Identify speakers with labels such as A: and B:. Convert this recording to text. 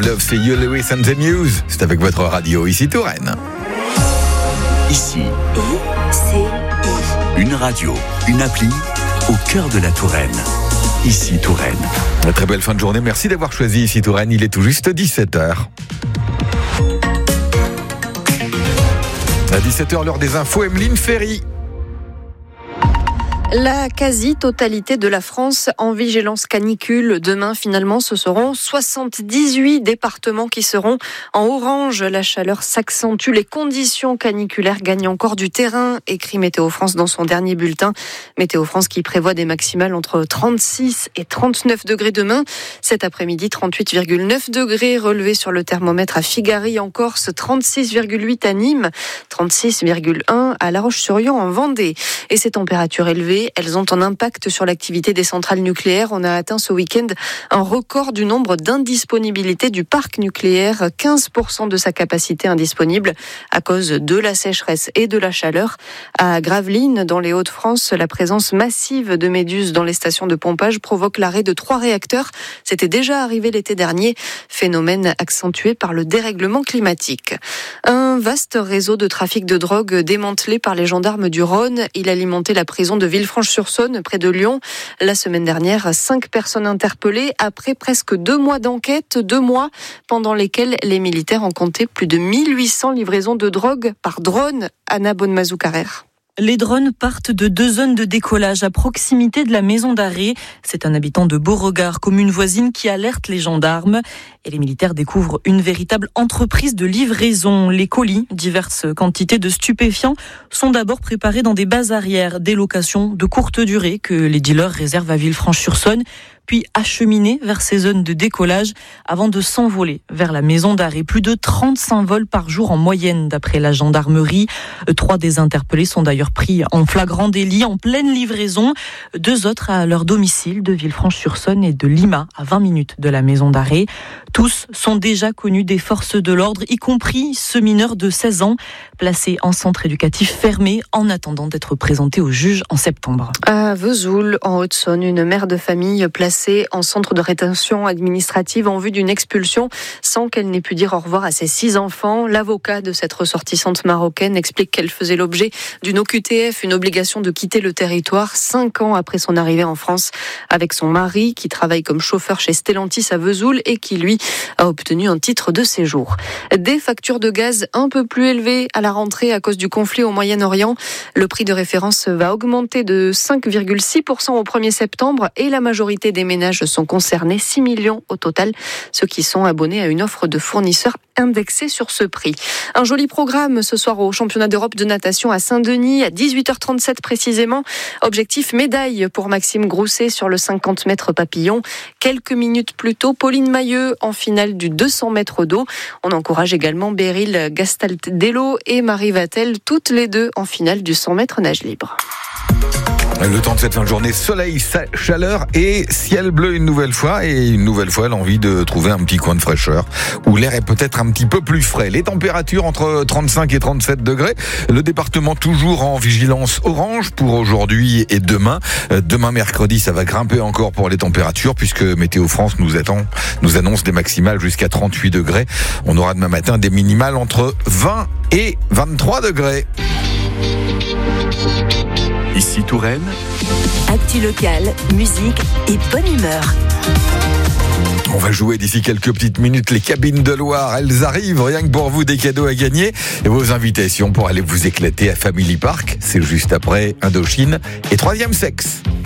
A: Love, c'est You, Lewis and the News. C'est avec votre radio, ici Touraine.
B: Ici, une radio, une appli au cœur de la Touraine. Ici Touraine.
A: Une très belle fin de journée. Merci d'avoir choisi Ici Touraine. Il est tout juste 17h. À 17h, l'heure des infos, Emeline Ferry.
C: La quasi-totalité de la France en vigilance canicule. Demain, finalement, ce seront 78 départements qui seront en orange. La chaleur s'accentue. Les conditions caniculaires gagnent encore du terrain, écrit Météo France dans son dernier bulletin. Météo France qui prévoit des maximales entre 36 et 39 degrés demain. Cet après-midi, 38,9 degrés relevés sur le thermomètre à Figari en Corse, 36,8 à Nîmes, 36,1 à La Roche-sur-Yon en Vendée. Et ces températures élevées, elles ont un impact sur l'activité des centrales nucléaires. On a atteint ce week-end un record du nombre d'indisponibilités du parc nucléaire, 15% de sa capacité indisponible à cause de la sécheresse et de la chaleur. À Gravelines, dans les Hauts-de-France, la présence massive de méduses dans les stations de pompage provoque l'arrêt de 3 réacteurs. C'était déjà arrivé l'été dernier, phénomène accentué par le dérèglement climatique. Un vaste réseau de trafic de drogue démantelé par les gendarmes du Rhône. Il alimentait la prison de Villefranche-sur-Saône, près de Lyon. La semaine dernière, 5 personnes interpellées après presque 2 mois d'enquête, 2 mois pendant lesquels les militaires ont compté plus de 1800 livraisons de drogue par drone. Anna Bonnemazou-Carrère.
D: Les drones partent de 2 zones de décollage à proximité de la maison d'arrêt. C'est un habitant de Beauregard, commune voisine, qui alerte les gendarmes. Et les militaires découvrent une véritable entreprise de livraison. Les colis, diverses quantités de stupéfiants, sont d'abord préparés dans des bases arrières, des locations de courte durée que les dealers réservent à Villefranche-sur-Saône, puis acheminés vers ces zones de décollage avant de s'envoler vers la maison d'arrêt. Plus de 35 vols par jour en moyenne, d'après la gendarmerie. 3 des interpellés sont d'ailleurs pris en flagrant délit, en pleine livraison. 2 autres à leur domicile de Villefranche-sur-Saône et de Lima, à 20 minutes de la maison d'arrêt. Tous sont déjà connus des forces de l'ordre, y compris ce mineur de 16 ans, placé en centre éducatif fermé en attendant d'être présenté au juge en septembre.
C: À Vesoul, en Haute-Saône, une mère de famille placée en centre de rétention administrative en vue d'une expulsion sans qu'elle n'ait pu dire au revoir à ses 6 enfants. L'avocat de cette ressortissante marocaine explique qu'elle faisait l'objet d'une OQTF, une obligation de quitter le territoire 5 ans après son arrivée en France avec son mari qui travaille comme chauffeur chez Stellantis à Vesoul et qui, lui, a obtenu un titre de séjour. Des factures de gaz un peu plus élevées à la rentrée à cause du conflit au Moyen-Orient. Le prix de référence va augmenter de 5,6% au 1er septembre et la majorité des ménages sont concernés, 6 millions au total, ceux qui sont abonnés à une offre de fournisseurs indexée sur ce prix. Un joli programme ce soir au championnat d'Europe de natation à Saint-Denis, à 18h37 précisément. Objectif médaille pour Maxime Grousset sur le 50 mètres papillon. Quelques minutes plus tôt, Pauline Mailleux en finale du 200 mètres d'eau. On encourage également Beryl Gastaldello et Marie Vatel, toutes les deux en finale du 100 mètres nage libre.
A: Le temps de cette fin de journée, soleil, chaleur et ciel bleu une nouvelle fois. Et une nouvelle fois, l'envie de trouver un petit coin de fraîcheur où l'air est peut-être un petit peu plus frais. Les températures entre 35 et 37 degrés. Le département toujours en vigilance orange pour aujourd'hui et demain. Demain mercredi, ça va grimper encore pour les températures puisque Météo France nous annonce des maximales jusqu'à 38 degrés. On aura demain matin des minimales entre 20 et 23 degrés.
B: Ici Touraine.
E: Actu locale, musique et bonne humeur.
A: On va jouer d'ici quelques petites minutes les cabines de Loire. Elles arrivent, rien que pour vous, des cadeaux à gagner et vos invitations pour aller vous éclater à Family Park. C'est juste après Indochine et Troisième Sexe.